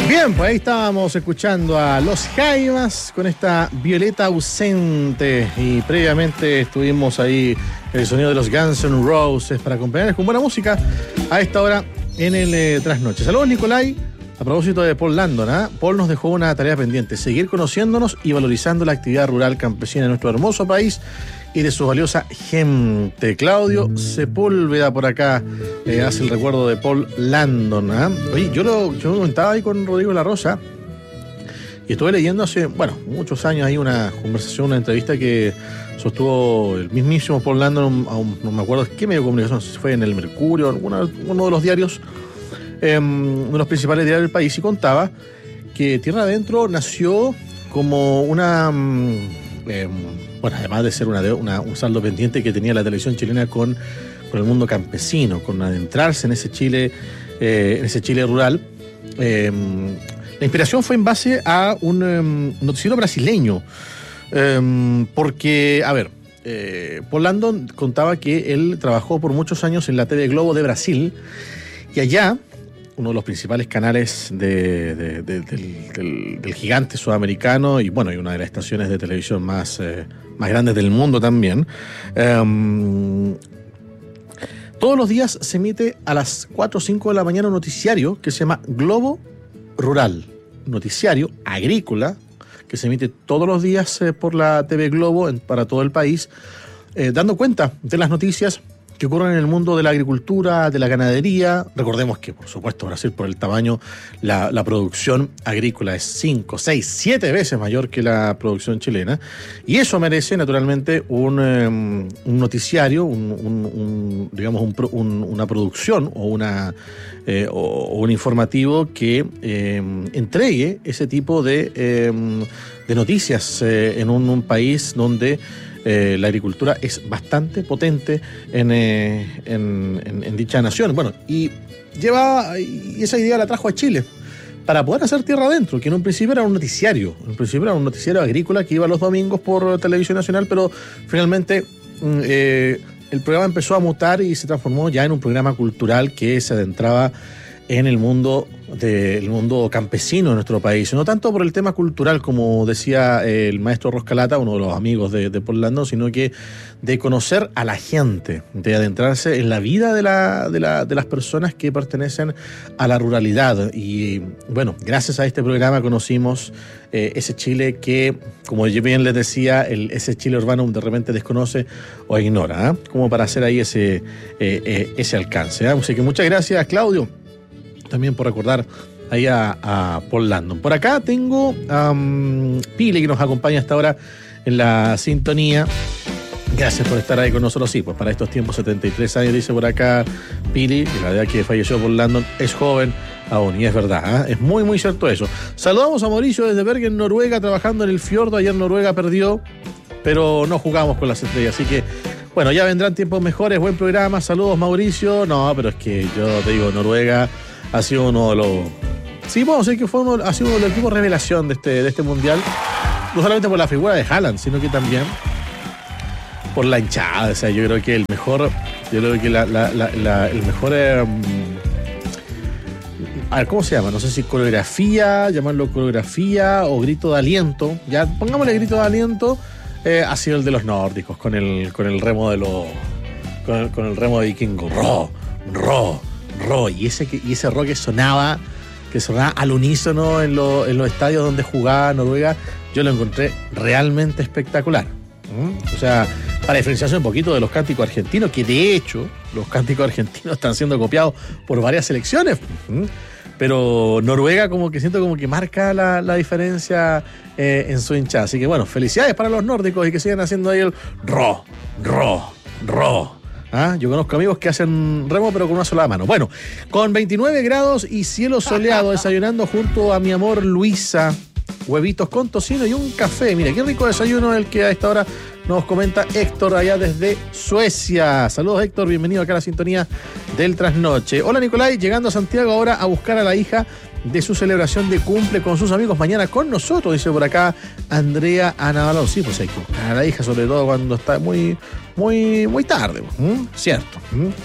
Bien, pues ahí estábamos escuchando a Los Jaivas con esta Violeta Ausente, y previamente estuvimos ahí el sonido de los Guns N' Roses para acompañarles con buena música a esta hora en el Trasnoche. Saludos, Nicolai. A propósito de Paul Landon, Paul nos dejó una tarea pendiente: seguir conociéndonos y valorizando la actividad rural campesina de nuestro hermoso país y de su valiosa gente. Claudio Sepúlveda por acá hace el recuerdo de Paul Landon. Oye, yo comentaba ahí con Rodrigo La Rosa y estuve leyendo hace, muchos años ahí una conversación, una entrevista que sostuvo el mismísimo Paul Landon no me acuerdo qué medio de comunicación, si fue en el Mercurio, uno de los diarios, uno de los principales diarios del país, y contaba que Tierra Adentro nació como una... además de ser un saldo pendiente que tenía la televisión chilena con el mundo campesino, con adentrarse en ese Chile rural. La inspiración fue en base a un noticiero brasileño, porque, Paul Landon contaba que él trabajó por muchos años en la TV Globo de Brasil, y allá uno de los principales canales del gigante sudamericano y una de las estaciones de televisión más grandes del mundo también. Todos los días se emite a las 4 o 5 de la mañana un noticiario que se llama Globo Rural, noticiario agrícola que se emite todos los días por la TV Globo para todo el país, dando cuenta de las noticias que ocurren en el mundo de la agricultura, de la ganadería. Recordemos que, por supuesto, Brasil, por el tamaño, la producción agrícola es 5, 6, 7 veces mayor que la producción chilena, y eso merece, naturalmente, un noticiario, una producción o un informativo que entregue ese tipo de noticias en un país donde la agricultura es bastante potente en dicha nación. Y esa idea la trajo a Chile para poder hacer Tierra Adentro, que en un principio era un noticiario. Agrícola que iba los domingos por Televisión Nacional, pero finalmente el programa empezó a mutar y se transformó ya en un programa cultural que se adentraba en el mundo campesino de nuestro país, no tanto por el tema cultural, como decía el maestro Roscalata, uno de los amigos de Paul Landon, sino que de conocer a la gente, de adentrarse en la vida de las personas que pertenecen a la ruralidad. Y gracias a este programa conocimos ese Chile que, como yo bien les decía, ese Chile urbano de repente desconoce o ignora, como para hacer ahí ese alcance. Así que muchas gracias, Claudio, también por recordar ahí a Paul Landon. Por acá tengo a Pili, que nos acompaña hasta ahora en la sintonía. Gracias por estar ahí con nosotros. Sí, pues para estos tiempos, 73 años, dice por acá Pili, que la edad que falleció Paul Landon es joven aún, y es verdad, es muy, muy cierto eso. Saludamos a Mauricio desde Bergen, Noruega, trabajando en el fiordo. Ayer Noruega perdió, pero no jugamos con las estrellas, así que ya vendrán tiempos mejores. Buen programa, saludos, Mauricio. No, pero es que yo te digo, Noruega ha sido uno de los... Sí, podemos decir que ha sido uno de los equipos revelación de este mundial. No solamente por la figura de Haaland, sino que también por la hinchada. O sea, yo creo que el mejor... el mejor... a ver, ¿cómo se llama? No sé si coreografía, llamarlo coreografía o grito de aliento. Ya, pongámosle grito de aliento. Ha sido el de los nórdicos, con el remo con el remo de vikingo. Ro. Y ese ro que sonaba al unísono en los estadios donde jugaba Noruega, yo lo encontré realmente espectacular. O sea, para diferenciarse un poquito de los cánticos argentinos, que de hecho los cánticos argentinos están siendo copiados por varias selecciones, pero Noruega siento como que marca la diferencia en su hinchada. Así que felicidades para los nórdicos y que sigan haciendo ahí el ro. Yo conozco amigos que hacen remo pero con una sola mano. Con 29 grados y cielo soleado, desayunando junto a mi amor Luisa, huevitos con tocino y un café. Mira, qué rico desayuno el que a esta hora nos comenta Héctor allá desde Suecia. Saludos, Héctor, bienvenido acá a la sintonía del Trasnoche. Hola, Nicolai, llegando a Santiago ahora a buscar a la hija de su celebración de cumple con sus amigos mañana con nosotros, dice por acá Andrea Anabalón. Sí, pues hay que buscar a la hija, sobre todo cuando está muy, muy, muy tarde, ¿cierto?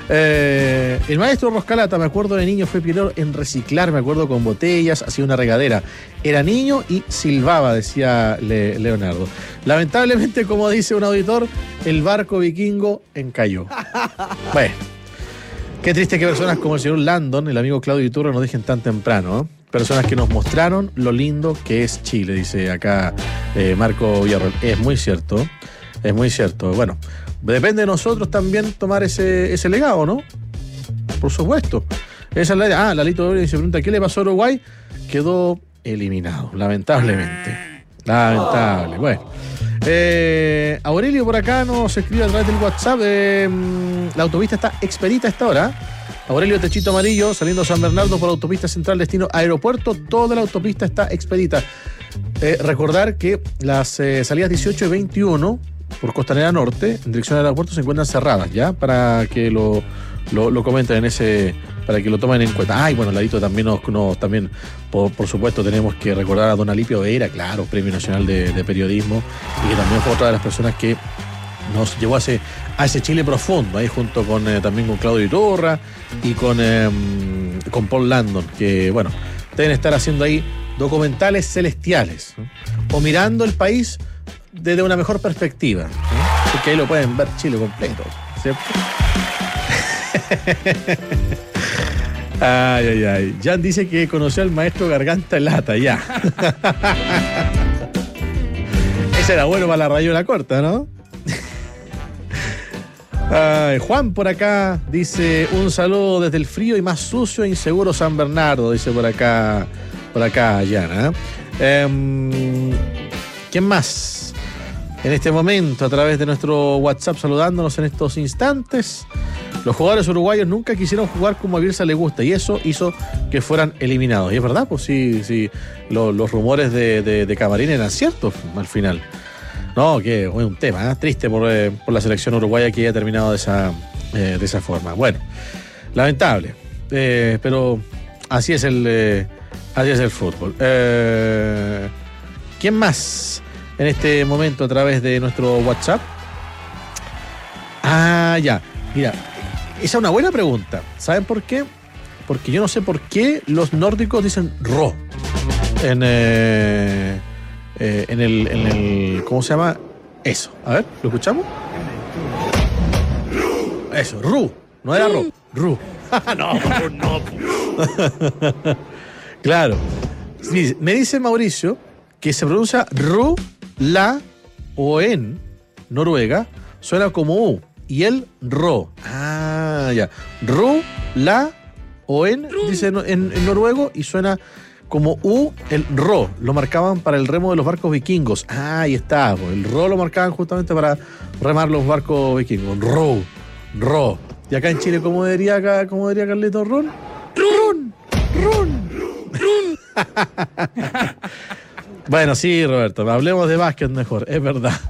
El maestro Roscalata, me acuerdo de niño, fue pionero en reciclar, me acuerdo, con botellas, hacía una regadera. Era niño y silbaba, decía Leonardo. Lamentablemente, como dice un auditor, el barco vikingo encalló. Bueno, qué triste que personas como el señor Landon, el amigo Claudio Iturra, nos dejen tan temprano, ¿eh? Personas que nos mostraron lo lindo que es Chile, dice acá Marco Villarroel. Es muy cierto, es muy cierto. Bueno, depende de nosotros también tomar ese legado, ¿no? Por supuesto. Esa es la... Lalito Doble se pregunta, ¿qué le pasó a Uruguay? Quedó eliminado, lamentablemente. Lamentable. Bueno. Aurelio por acá nos escribe a través del WhatsApp. La autopista está expedita a esta hora. Aurelio Techito Amarillo, saliendo a San Bernardo por la autopista central destino aeropuerto. Toda la autopista está expedita. Recordar que las salidas 18 y 21 por Costanera Norte, en dirección al aeropuerto, se encuentran cerradas, ¿ya? Para que lo comenten para que lo tomen en cuenta. Y bueno, Ladito también también, por supuesto, tenemos que recordar a don Alipio Vera, claro, Premio Nacional de Periodismo, y que también fue otra de las personas que nos llevó a ese Chile profundo, ahí junto con también con Claudio Iturra y con Paul Landon, que bueno, deben estar haciendo ahí documentales celestiales, ¿no? O mirando el país desde una mejor perspectiva, ¿no? Porque ahí lo pueden ver Chile completo, ¿cierto? Ay. Jan dice que conoció al maestro Garganta en Lata, ya. Ese era bueno para la rayuela corta, ¿no? Juan por acá dice: un saludo desde el frío y más sucio e inseguro San Bernardo, dice por acá Jan, ¿quién más? En este momento, a través de nuestro WhatsApp, saludándonos en estos instantes. Los jugadores uruguayos nunca quisieron jugar como a Bielsa le gusta y eso hizo que fueran eliminados. Y es verdad, pues sí, los rumores de Camarín eran ciertos al final. No, que es un tema triste por la selección uruguaya que haya terminado de esa forma. Bueno, lamentable, pero así es el fútbol. ¿Quién más en este momento a través de nuestro WhatsApp? Ya, mira, esa es una buena pregunta. ¿Saben por qué? Porque yo no sé por qué los nórdicos dicen ro en el ¿cómo se llama? Eso. A ver, ¿lo escuchamos? Eso, ru. No era ro, ru. No. Claro. Sí, me dice Mauricio que se pronuncia ru, la o en Noruega suena como u y el ro. Ya. Ru, la o en dice en noruego y suena como U, el ro, lo marcaban para el remo de los barcos vikingos. Ahí está, el ro lo marcaban justamente para remar los barcos vikingos. Ro. Y acá en Chile, ¿cómo diría Carlito Ron? Ron. Bueno, sí, Roberto, hablemos de básquet mejor, es verdad.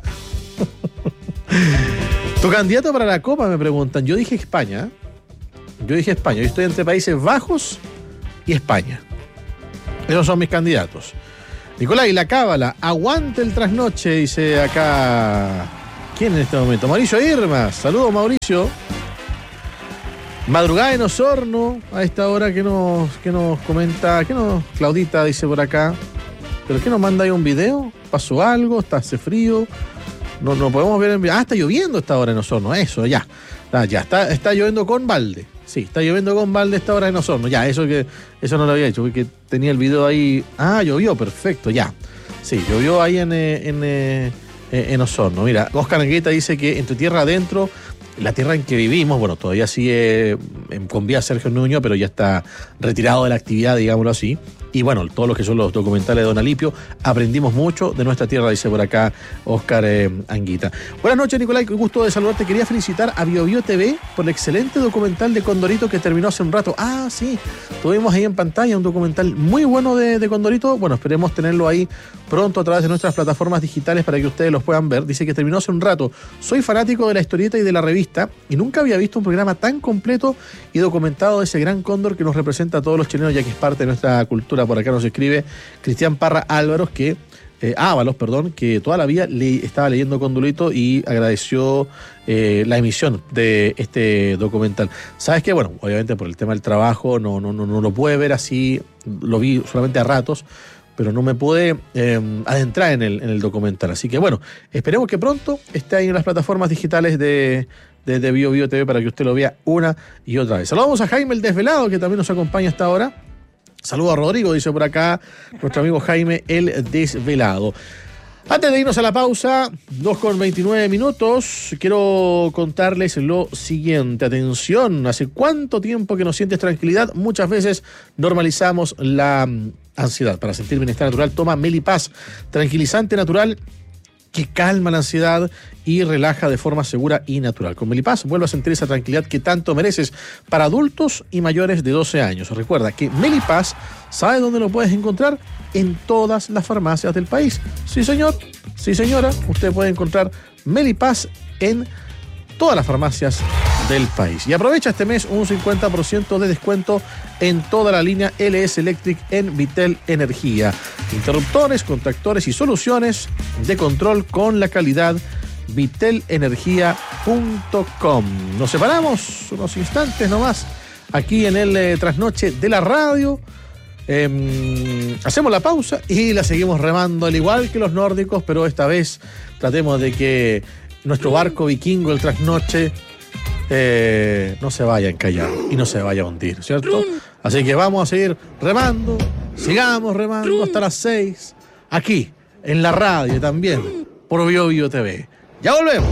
¿Tu candidato para la Copa? Me preguntan. Yo dije España. Yo estoy entre Países Bajos y España. Esos son mis candidatos. Nicolás, y la cábala, aguante el trasnoche, dice acá. ¿Quién en este momento? Mauricio Irma. Saludos, Mauricio. Madrugada en Osorno, a esta hora que nos comenta, Claudita dice por acá. ¿Pero qué nos manda ahí un video? ¿Pasó algo? ¿Hace frío? No podemos ver el video. Está lloviendo a esta hora en Osorno, eso, ya. Está lloviendo con balde. Sí, está lloviendo con balde a esta hora en Osorno. Ya, eso no lo había hecho, porque tenía el video ahí. Llovió, perfecto, ya. Sí, llovió ahí en Osorno. Mira, Oscar Anguita dice que entre tierra adentro, la tierra en que vivimos, bueno, todavía sigue con vía Sergio Nuño, pero ya está retirado de la actividad, digámoslo así. Y bueno, todos los que son los documentales de Don Alipio, aprendimos mucho de nuestra tierra, dice por acá Oscar Anguita. Buenas noches, Nicolás, qué gusto de saludarte. Quería felicitar a BioBio TV por el excelente documental de Condorito que terminó hace un rato. Sí, tuvimos ahí en pantalla un documental muy bueno de Condorito. Bueno, esperemos tenerlo ahí pronto a través de nuestras plataformas digitales para que ustedes los puedan ver. Dice que terminó hace un rato. Soy fanático de la historieta y de la revista y nunca había visto un programa tan completo y documentado de ese gran cóndor que nos representa a todos los chilenos, ya que es parte de nuestra cultura. Por acá nos escribe Cristian Parra Álvaros, que Ábalos, que toda la vida estaba leyendo Condulito y agradeció la emisión de este documental. ¿Sabes qué? Bueno, obviamente por el tema del trabajo no lo pude ver así, lo vi solamente a ratos, pero no me pude adentrar en el documental. Así que bueno, esperemos que pronto esté ahí en las plataformas digitales de Bio Bio TV para que usted lo vea una y otra vez. Saludamos a Jaime el Desvelado, que también nos acompaña hasta ahora. Saludos a Rodrigo, dice por acá nuestro amigo Jaime el Desvelado. Antes de irnos a la pausa, 2:29, quiero contarles lo siguiente. Atención, ¿hace cuánto tiempo que no sientes tranquilidad? Muchas veces normalizamos la ansiedad. Para sentir bienestar natural, toma Melipaz, tranquilizante natural que calma la ansiedad y relaja de forma segura y natural. Con Melipaz vuelve a sentir esa tranquilidad que tanto mereces para adultos y mayores de 12 años. Recuerda que Melipaz, ¿sabe dónde lo puedes encontrar? En todas las farmacias del país. Sí, señor, sí, señora, usted puede encontrar Melipaz en todas las farmacias del país. Y aprovecha este mes un 50% de descuento en toda la línea LS Electric en Vitel Energía. Interruptores, contactores y soluciones de control con la calidad vitelenergia.com. Nos separamos unos instantes nomás aquí en el trasnoche de la radio. Hacemos la pausa y la seguimos remando al igual que los nórdicos, pero esta vez tratemos de que nuestro barco vikingo, el trasnoche, no se vaya a encallar y no se vaya a hundir, ¿cierto? Así que vamos a seguir remando, sigamos remando hasta las 6, aquí, en la radio también, por Bio Bio TV. ¡Ya volvemos!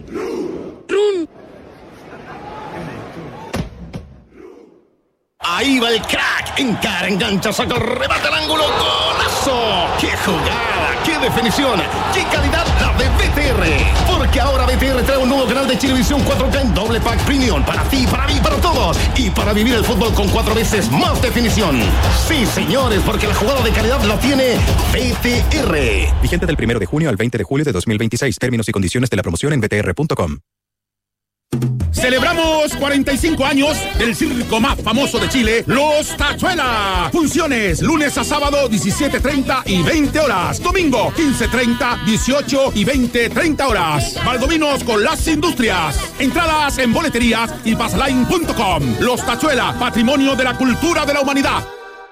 Ahí va el crack, encara, engancha, saca el remate al ángulo, ¡golazo! ¡Qué jugada! ¡Qué definición! ¡Qué calidad la de BTR! Porque ahora BTR trae un nuevo canal de Chilevisión 4K en doble pack premium para ti, para mí, para todos y para vivir el fútbol con 4 veces más definición. Sí, señores, porque la jugada de calidad la tiene BTR. Vigente del 1 de junio al 20 de julio de 2026. Términos y condiciones de la promoción en btr.com. Celebramos 45 años del circo más famoso de Chile, Los Tachuela. Funciones lunes a sábado 17:30 y 20 horas. Domingo 15:30, 18 y 20:30 horas. Valdominos con las industrias. Entradas en boleterías y passline.com. Los Tachuela, patrimonio de la cultura de la humanidad.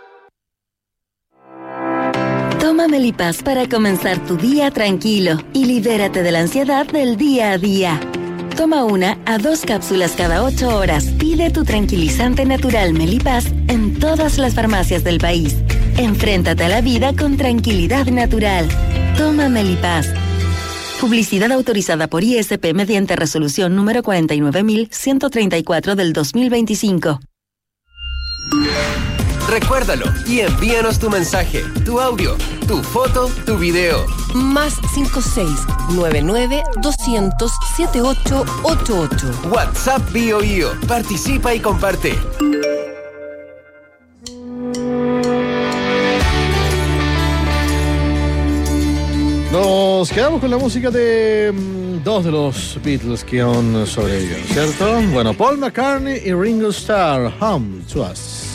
Toma Melipaz para comenzar tu día tranquilo y libérate de la ansiedad del día a día. Toma 1 a 2 cápsulas cada 8 horas. Pide tu tranquilizante natural Melipaz en todas las farmacias del país. Enfréntate a la vida con tranquilidad natural. Toma Melipaz. Publicidad autorizada por ISP mediante resolución número 49.134 del 2025. Recuérdalo y envíanos tu mensaje, tu audio, tu foto, tu video. Más 56-99-200-7888. WhatsApp Bio Bio. Participa y comparte. Nos quedamos con la música de dos de los Beatles que aún sobreviven, ¿cierto? Bueno, Paul McCartney y Ringo Starr, Home to Us.